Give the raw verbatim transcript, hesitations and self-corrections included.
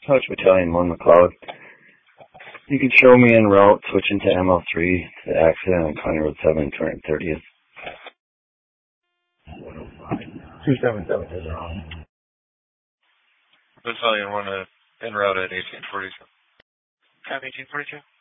Couch Battalion one McLeod. You can show me en route switching to M L three to the accident on County Road seven, two hundred thirtieth. two seven seven is wrong. Battalion one uh, en route at eighteen forty-two. Copy eighteen forty-two.